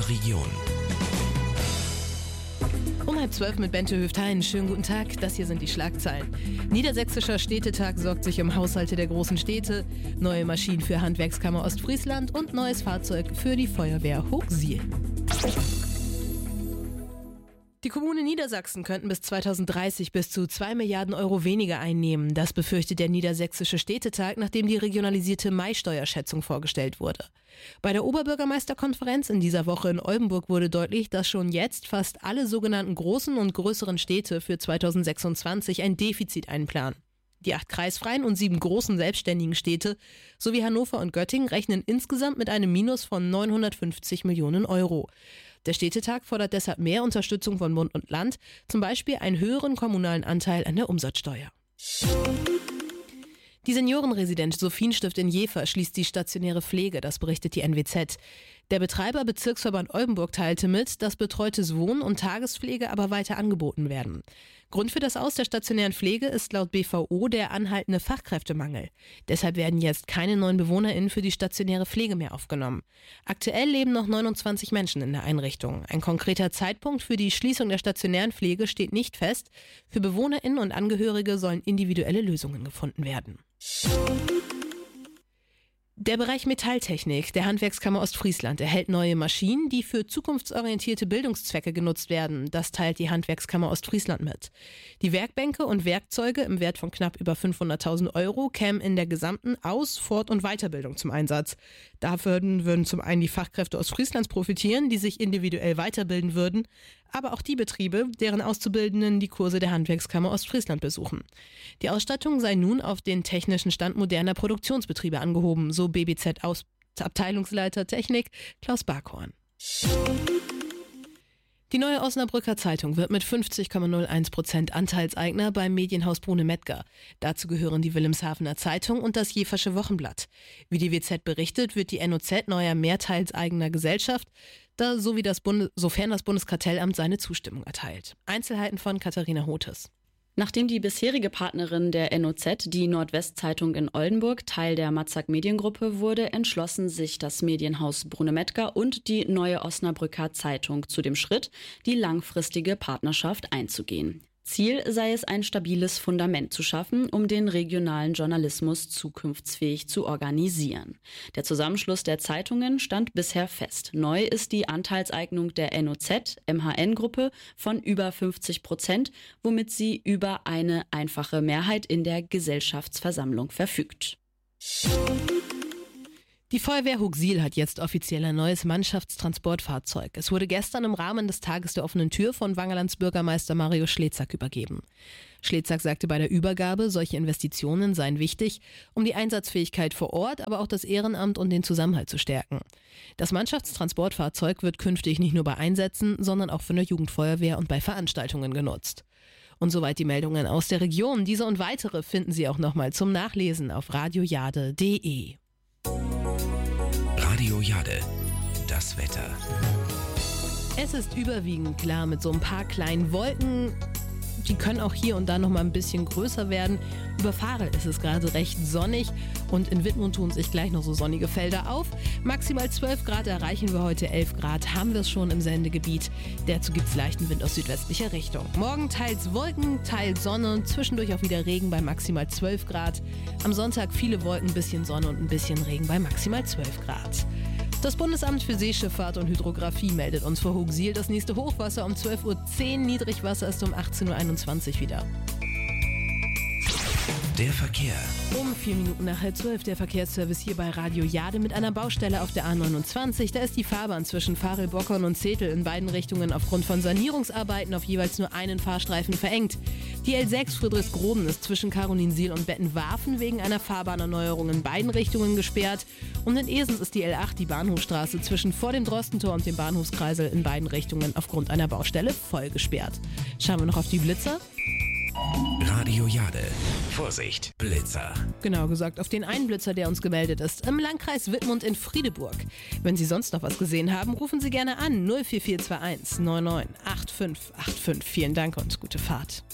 unserer Region. Um 11:30 mit Bente Höft-Hein. Schönen guten Tag, das hier sind die Schlagzeilen. Niedersächsischer Städtetag sorgt sich um Haushalte der großen Städte, neue Maschinen für Handwerkskammer Ostfriesland und neues Fahrzeug für die Feuerwehr Hochsiel. Die Kommunen Niedersachsen könnten bis 2030 bis zu 2 Milliarden Euro weniger einnehmen. Das befürchtet der Niedersächsische Städtetag, nachdem die regionalisierte Mai-Steuerschätzung vorgestellt wurde. Bei der Oberbürgermeisterkonferenz in dieser Woche in Oldenburg wurde deutlich, dass schon jetzt fast alle sogenannten großen und größeren Städte für 2026 ein Defizit einplanen. Die 8 kreisfreien und 7 großen selbstständigen Städte sowie Hannover und Göttingen rechnen insgesamt mit einem Minus von 950 Millionen Euro. Der Städtetag fordert deshalb mehr Unterstützung von Bund und Land, zum Beispiel einen höheren kommunalen Anteil an der Umsatzsteuer. Die Seniorenresidenz Sophienstift in Jever schließt die stationäre Pflege, das berichtet die NWZ. Der Betreiber Bezirksverband Oldenburg teilte mit, dass betreutes Wohnen und Tagespflege aber weiter angeboten werden. Grund für das Aus der stationären Pflege ist laut BVO der anhaltende Fachkräftemangel. Deshalb werden jetzt keine neuen BewohnerInnen für die stationäre Pflege mehr aufgenommen. Aktuell leben noch 29 Menschen in der Einrichtung. Ein konkreter Zeitpunkt für die Schließung der stationären Pflege steht nicht fest. Für BewohnerInnen und Angehörige sollen individuelle Lösungen gefunden werden. Der Bereich Metalltechnik der Handwerkskammer Ostfriesland erhält neue Maschinen, die für zukunftsorientierte Bildungszwecke genutzt werden. Das teilt die Handwerkskammer Ostfriesland mit. Die Werkbänke und Werkzeuge im Wert von knapp über 500.000 Euro kämen in der gesamten Aus-, Fort- und Weiterbildung zum Einsatz. Dafür würden zum einen die Fachkräfte Ostfrieslands profitieren, die sich individuell weiterbilden würden, aber auch die Betriebe, deren Auszubildenden die Kurse der Handwerkskammer Ostfriesland besuchen. Die Ausstattung sei nun auf den technischen Stand moderner Produktionsbetriebe angehoben, so BBZ-Abteilungsleiter Technik Klaus Barkhorn. Die Neue Osnabrücker Zeitung wird mit 50,01% Anteilseigner beim Medienhaus Brune-Mettger. Dazu gehören die Wilhelmshavener Zeitung und das Jeversche Wochenblatt. Wie die WZ berichtet, wird die NOZ neuer mehrteilseigener Gesellschaft, sofern das Bundeskartellamt seine Zustimmung erteilt. Einzelheiten von Katharina Hothes. Nachdem die bisherige Partnerin der NOZ, die Nordwestzeitung in Oldenburg, Teil der Matzak Mediengruppe wurde, entschlossen sich das Medienhaus Brune-Mettger und die Neue Osnabrücker Zeitung zu dem Schritt, die langfristige Partnerschaft einzugehen. Ziel sei es, ein stabiles Fundament zu schaffen, um den regionalen Journalismus zukunftsfähig zu organisieren. Der Zusammenschluss der Zeitungen stand bisher fest. Neu ist die Anteilseignung der NOZ, MHN-Gruppe, von über 50%, womit sie über eine einfache Mehrheit in der Gesellschaftsversammlung verfügt. Die Feuerwehr Hochsiel hat jetzt offiziell ein neues Mannschaftstransportfahrzeug. Es wurde gestern im Rahmen des Tages der offenen Tür von Wangerlands Bürgermeister Mario Schlezack übergeben. Schlezack sagte bei der Übergabe, solche Investitionen seien wichtig, um die Einsatzfähigkeit vor Ort, aber auch das Ehrenamt und den Zusammenhalt zu stärken. Das Mannschaftstransportfahrzeug wird künftig nicht nur bei Einsätzen, sondern auch von der Jugendfeuerwehr und bei Veranstaltungen genutzt. Und soweit die Meldungen aus der Region. Diese und weitere finden Sie auch nochmal zum Nachlesen auf radiojade.de. Radio Jade, das Wetter. Es ist überwiegend klar mit so ein paar kleinen Wolken. Die können auch hier und da noch mal ein bisschen größer werden. Über Farel ist es gerade recht sonnig und in Wittmund tun sich gleich noch so sonnige Felder auf. Maximal 12 Grad erreichen wir heute, 11 Grad haben wir es schon im Sendegebiet. Dazu gibt es leichten Wind aus südwestlicher Richtung. Morgen teils Wolken, teils Sonne, zwischendurch auch wieder Regen bei maximal 12 Grad. Am Sonntag viele Wolken, ein bisschen Sonne und ein bisschen Regen bei maximal 12 Grad. Das Bundesamt für Seeschifffahrt und Hydrographie meldet uns vor Hochsiel das nächste Hochwasser um 12:10 Uhr. Niedrigwasser ist um 18:21 Uhr wieder. Der Verkehr. Um 4 Minuten nach 11:30 der Verkehrsservice hier bei Radio Jade mit einer Baustelle auf der A29. Da ist die Fahrbahn zwischen Farel-Bockern und Zetel in beiden Richtungen aufgrund von Sanierungsarbeiten auf jeweils nur einen Fahrstreifen verengt. Die L6 Friedrichsgroben ist zwischen Karolinsiel und Bettenwarfen wegen einer Fahrbahnerneuerung in beiden Richtungen gesperrt. Und in Esens ist die L8, die Bahnhofstraße, zwischen vor dem Drostentor und dem Bahnhofskreisel in beiden Richtungen aufgrund einer Baustelle voll gesperrt. Schauen wir noch auf die Blitzer. Radio Jade. Vorsicht, Blitzer. Genau gesagt, auf den einen Blitzer, der uns gemeldet ist, im Landkreis Wittmund in Friedeburg. Wenn Sie sonst noch was gesehen haben, rufen Sie gerne an 04421 99 8585. Vielen Dank und gute Fahrt.